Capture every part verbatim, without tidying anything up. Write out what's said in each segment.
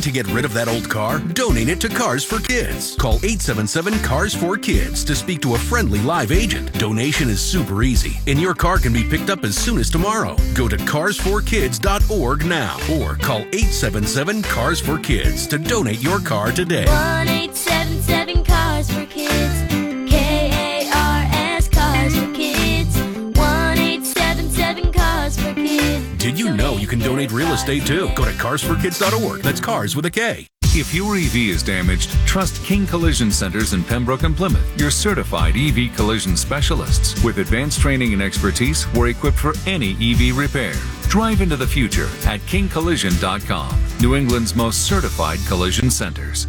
to get rid of that old car? Donate it to Cars for Kids. Call eight seven seven, C A R S four kids to speak to a friendly live agent. Donation is super easy, and your car can be picked up as soon as tomorrow. Go to cars for kids dot org now or call eight seven seven, C A R S four kids to donate your car today. one eight seven seven, C A R S for kids. K A R S, Cars for Kids. one eight seven seven, C A R S for kids. Did you know you can donate real estate too? Go to cars for kids dot org. That's cars with a K. If your E V is damaged, trust King Collision Centers in Pembroke and Plymouth, your certified E V collision specialists. With advanced training and expertise, we're equipped for any E V repair. Drive into the future at king collision dot com, New England's most certified collision centers.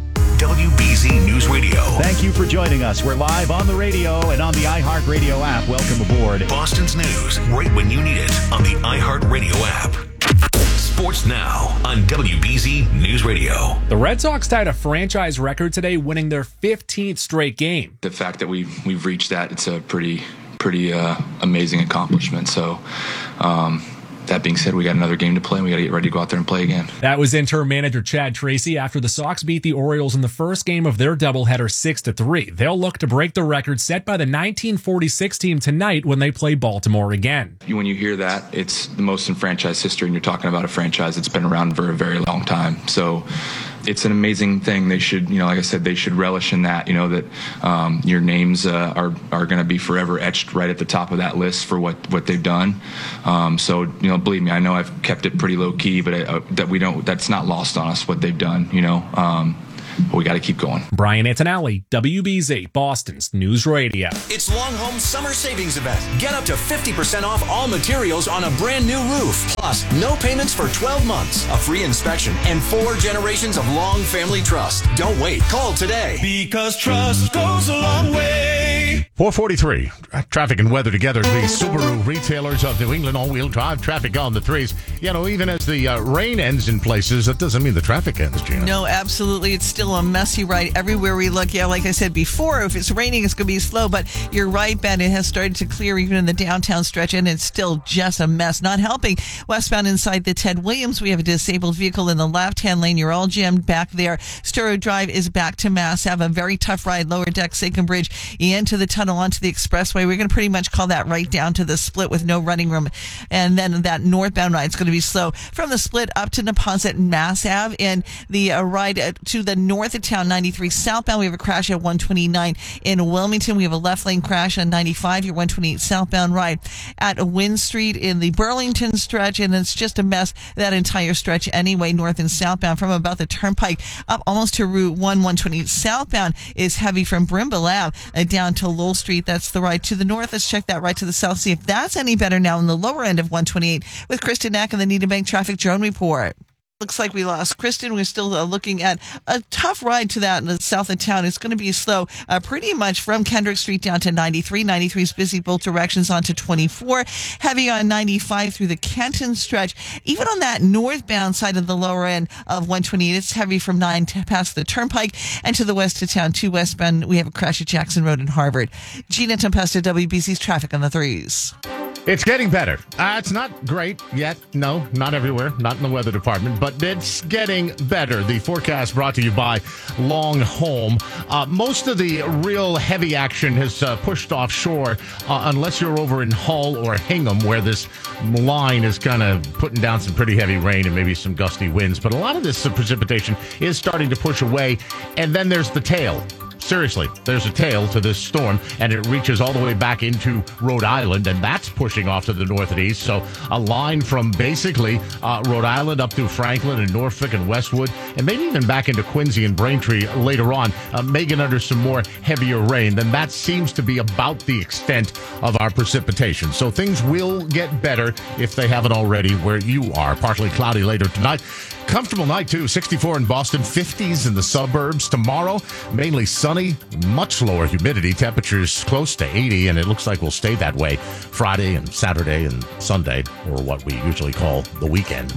W B Z News Radio. Thank you for joining us. We're live on the radio and on the iHeartRadio app. Welcome aboard. Boston's news, right when you need it, on the iHeartRadio app. Sports Now on W B Z News Radio. The Red Sox tied a franchise record today, winning their fifteenth straight game. The fact that we've, we've reached that, it's a pretty, pretty uh, amazing accomplishment. So, um, that being said, we got another game to play, and we got to get ready to go out there and play again. That was interim manager Chad Tracy after the Sox beat the Orioles in the first game of their doubleheader six to three. They'll look to break the record set by the nineteen forty-six team tonight when they play Baltimore again. When you hear that, it's the most in franchise history, and you're talking about a franchise that's been around for a very long time. So it's an amazing thing. They should, you know, like I said, they should relish in that, you know, that um, your names uh, are, are going to be forever etched right at the top of that list for what, what they've done. Um, so, you know, believe me, I know I've kept it pretty low key, but uh, that we don't, that's not lost on us what they've done, you know. Um, but we got to keep going. Brian Antonelli, W B Z, Boston's News Radio. It's Long Home Summer Savings Event. Get up to fifty percent off all materials on a brand new roof. Plus, no payments for twelve months, a free inspection, and four generations of long family trust. Don't wait. Call today. Because trust goes a long way. four forty-three. Traffic and weather together. The Subaru retailers of New England, all-wheel drive traffic on the threes. You know, even as the uh, rain ends in places, that doesn't mean the traffic ends, Gina. No, absolutely. It's still a messy ride everywhere we look. Yeah, like I said before, if it's raining, it's going to be slow. But you're right, Ben. It has started to clear even in the downtown stretch, and it's still just a mess. Not helping. Westbound inside the Ted Williams, we have a disabled vehicle in the left-hand lane. You're all jammed back there. Sturrow Drive is back to Mass. Have a very tough ride. Lower deck, Sachem Bridge, into the tunnel, onto the expressway. We're going to pretty much call that right down to the split with no running room. And then that northbound ride is going to be slow. From the split up to Neponset and Mass Ave, and the uh, ride uh, to the north of town, ninety-three southbound, we have a crash at one twenty-nine. In Wilmington, we have a left lane crash on ninety-five, your one twenty-eight southbound ride at Wynn Street in the Burlington stretch, and it's just a mess, that entire stretch anyway, north and southbound. From about the Turnpike up almost to Route one, one twenty-eight southbound is heavy from Brimble Ave uh, down to Lowell Street. That's the ride to the north. Let's check that right to the south, see if that's any better now in the lower end of one twenty-eight with Kristen Knack and the Needham Bank Traffic Drone Report. Looks like we lost Kristen. We're still uh, looking at a tough ride to that in the south of town. It's going to be slow uh, pretty much from Kendrick Street down to ninety-three. ninety-three is busy both directions onto twenty-four. Heavy on ninety-five through the Kenton stretch. Even on that northbound side of the lower end of one twenty-eight, it's heavy from nine to past the Turnpike and to the west of town. To westbound, we have a crash at Jackson Road in Harvard. Gina Tempesta, W B C's Traffic on the threes. It's getting better. Uh, it's not great yet. No, not everywhere. Not in the weather department, but it's getting better. The forecast brought to you by Long Home. Uh, most of the real heavy action has uh, pushed offshore, uh, unless you're over in Hull or Hingham, where this line is kind of putting down some pretty heavy rain and maybe some gusty winds. But a lot of this uh, precipitation is starting to push away. And then there's the tail. Seriously, there's a tail to this storm, and it reaches all the way back into Rhode Island, and that's pushing off to the north and east. So a line from basically uh, Rhode Island up through Franklin and Norfolk and Westwood, and maybe even back into Quincy and Braintree later on, uh, making under some more heavier rain. Then that seems to be about the extent of our precipitation. So things will get better if they haven't already where you are. Partly cloudy later tonight. Comfortable night, too. sixty-four in Boston, fifties in the suburbs. Tomorrow, mainly sunny, much lower humidity. Temperatures close to eighty, and it looks like we'll stay that way Friday and Saturday and Sunday, or what we usually call the weekend.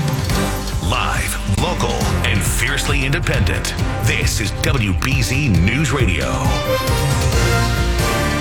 Live, local, and fiercely independent. This is W B Z News Radio.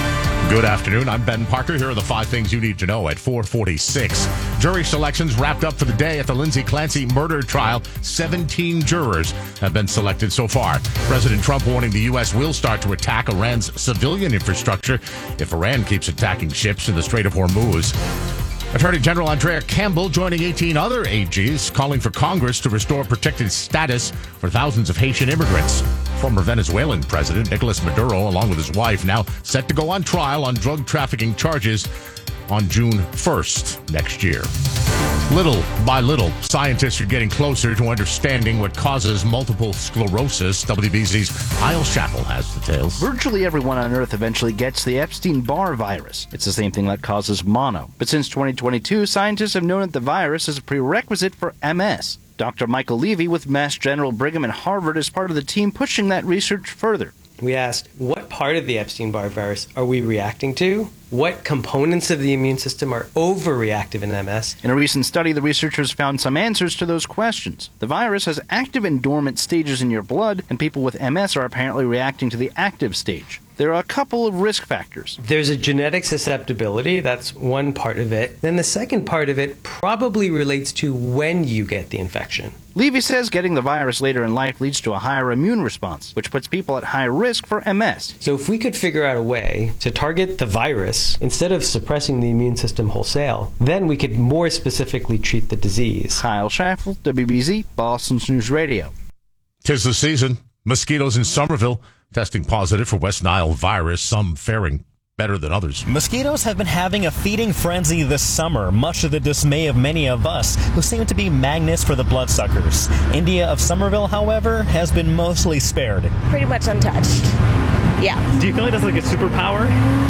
Good afternoon. I'm Ben Parker. Here are the five things you need to know at four forty-six. Jury selections wrapped up for the day at the Lindsay Clancy murder trial. seventeen jurors have been selected so far. President Trump warning the U S will start to attack Iran's civilian infrastructure if Iran keeps attacking ships in the Strait of Hormuz. Attorney General Andrea Campbell joining eighteen other A Gs calling for Congress to restore protected status for thousands of Haitian immigrants. Former Venezuelan President Nicolas Maduro, along with his wife, now set to go on trial on drug trafficking charges on June first next year. Little by little, scientists are getting closer to understanding what causes multiple sclerosis. W B Z's Kyle Shackle has details. Virtually everyone on Earth eventually gets the Epstein-Barr virus. It's the same thing that causes mono. But since twenty twenty-two, scientists have known that the virus is a prerequisite for M S. Doctor Michael Levy with Mass General Brigham and Harvard is part of the team pushing that research further. We asked, what part of the Epstein-Barr virus are we reacting to? What components of the immune system are overreactive in M S? In a recent study, the researchers found some answers to those questions. The virus has active and dormant stages in your blood, and people with M S are apparently reacting to the active stage. There are a couple of risk factors. There's a genetic susceptibility. That's one part of it. Then the second part of it probably relates to when you get the infection. Levy says getting the virus later in life leads to a higher immune response, which puts people at high risk for M S. So if we could figure out a way to target the virus instead of suppressing the immune system wholesale, then we could more specifically treat the disease. Kyle Shackle, W B Z, Boston's News Radio. 'Tis the season. Mosquitoes in Somerville testing positive for West Nile virus, some faring better than others. Mosquitoes have been having a feeding frenzy this summer, much to the dismay of many of us who seem to be magnets for the bloodsuckers. India of Somerville, however, has been mostly spared. Pretty much untouched. Yeah. Do you feel like that's like a superpower?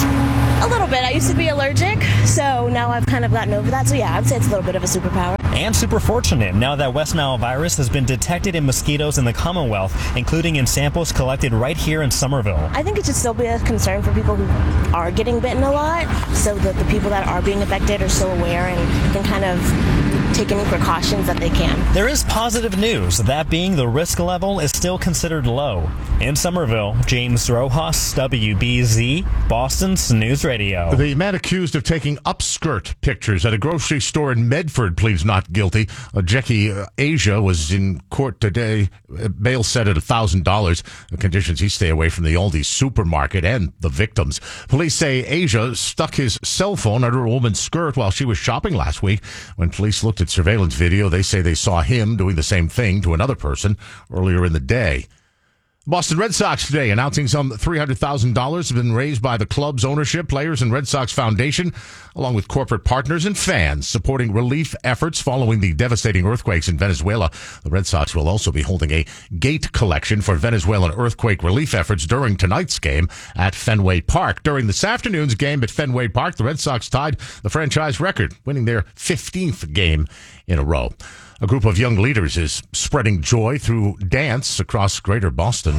A little bit. I used to be allergic, so now I've kind of gotten over that. So yeah, I'd say it's a little bit of a superpower. And super fortunate now that West Nile virus has been detected in mosquitoes in the Commonwealth, including in samples collected right here in Somerville. I think it should still be a concern for people who are getting bitten a lot, so that the people that are being affected are still aware and can kind of take any precautions that they can. There is positive news, that being the risk level is still considered low. In Somerville, James Rojas, W B Z, Boston's News Radio. The man accused of taking upskirt pictures at a grocery store in Medford pleads not guilty. Uh, Jackie uh, Asia was in court today. Uh, bail set at one thousand dollars. The conditions he stay away from the Aldi supermarket and the victims. Police say Asia stuck his cell phone under a woman's skirt while she was shopping last week. When police looked at surveillance video, they say they saw him doing the same thing to another person earlier in the day. Boston Red Sox today announcing some three hundred thousand dollars have been raised by the club's ownership, players, and Red Sox Foundation, along with corporate partners and fans supporting relief efforts following the devastating earthquakes in Venezuela. The Red Sox will also be holding a gate collection for Venezuelan earthquake relief efforts during tonight's game at Fenway Park. During this afternoon's game at Fenway Park, the Red Sox tied the franchise record, winning their fifteenth game in a row. A group of young leaders is spreading joy through dance across greater Boston.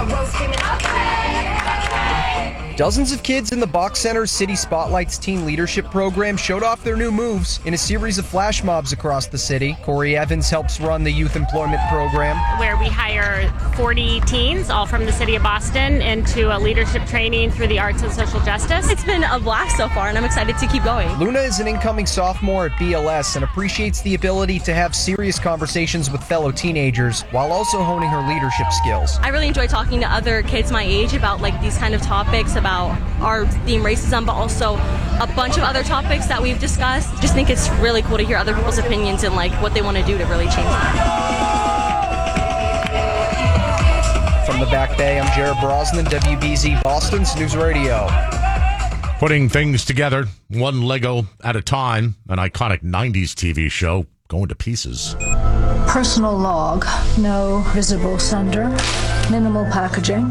Dozens of kids in the Box Center City Spotlights Teen Leadership Program showed off their new moves in a series of flash mobs across the city. Corey Evans helps run the youth employment program, where we hire forty teens, all from the city of Boston, into a leadership training through the arts and social justice. It's been a blast so far, and I'm excited to keep going. Luna is an incoming sophomore at B L S and appreciates the ability to have serious conversations with fellow teenagers while also honing her leadership skills. I really enjoy talking to other kids my age about like these kind of topics, about our theme racism, but also a bunch of other topics that we've discussed. Just think it's really cool to hear other people's opinions and like what they want to do to really change that. From the Back Bay, I'm Jared Brosnan, W B Z Boston's News Radio. Putting things together, one Lego at a time, an iconic nineties T V show going to pieces. Personal log, no visible sender, minimal packaging.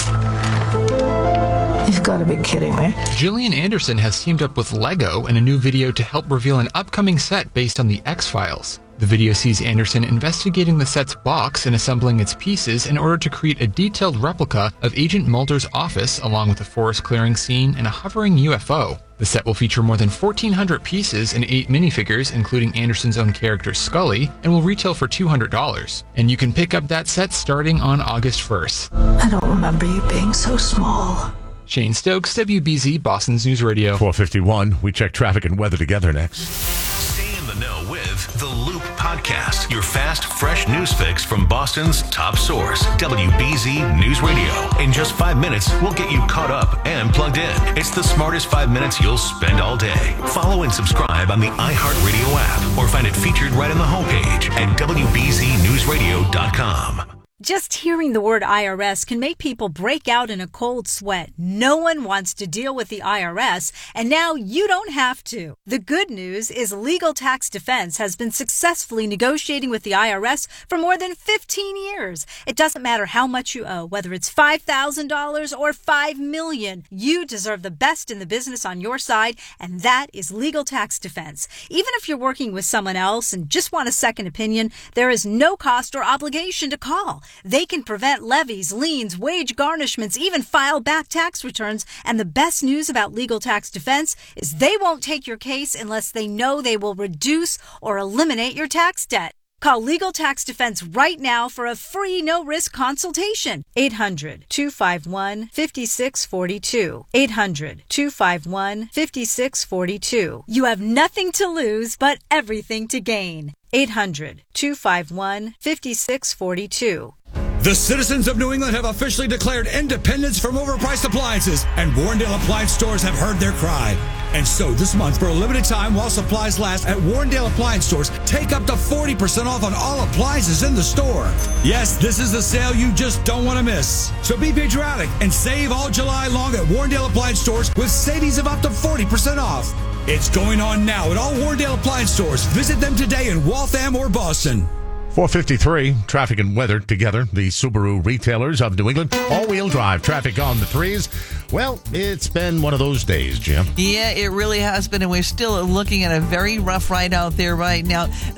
You've got to be kidding me. Gillian Anderson has teamed up with Lego in a new video to help reveal an upcoming set based on the X-Files. The video sees Anderson investigating the set's box and assembling its pieces in order to create a detailed replica of Agent Mulder's office, along with a forest clearing scene and a hovering U F O. The set will feature more than fourteen hundred pieces and eight minifigures, including Anderson's own character Scully, and will retail for two hundred dollars. And you can pick up that set starting on August first. I don't remember you being so small. Shane Stokes, W B Z, Boston's News Radio. four fifty-one. We check traffic and weather together next. Stay in the know with The Loop Podcast, your fast, fresh news fix from Boston's top source, W B Z News Radio. In just five minutes, we'll get you caught up and plugged in. It's the smartest five minutes you'll spend all day. Follow and subscribe on the iHeartRadio app or find it featured right on the homepage at W B Z news radio dot com. Just hearing the word I R S can make people break out in a cold sweat. No one wants to deal with the I R S, and now you don't have to. The good news is Legal Tax Defense has been successfully negotiating with the I R S for more than fifteen years. It doesn't matter how much you owe, whether it's five thousand dollars or five million dollars. You deserve the best in the business on your side, and that is Legal Tax Defense. Even if you're working with someone else and just want a second opinion, there is no cost or obligation to call. They can prevent levies, liens, wage garnishments, even file back tax returns. And the best news about Legal Tax Defense is they won't take your case unless they know they will reduce or eliminate your tax debt. Call Legal Tax Defense right now for a free no-risk consultation. eight hundred, two five one, five six four two. eight hundred, two five one, five six four two. You have nothing to lose but everything to gain. eight hundred, two five one, five six four two. The citizens of New England have officially declared independence from overpriced appliances, and Warrendale Appliance Stores have heard their cry. And so this month, for a limited time while supplies last at Warrendale Appliance Stores, take up to forty percent off on all appliances in the store. Yes, this is a sale you just don't want to miss. So be patriotic and save all July long at Warrendale Appliance Stores with savings of up to forty percent off. It's going on now at all Warrendale Appliance Stores. Visit them today in Waltham or Boston. four fifty-three, traffic and weather together. The Subaru retailers of New England. All-wheel drive traffic on the threes. Well, it's been one of those days, Jim. Yeah, it really has been, and we're still looking at a very rough ride out there right now.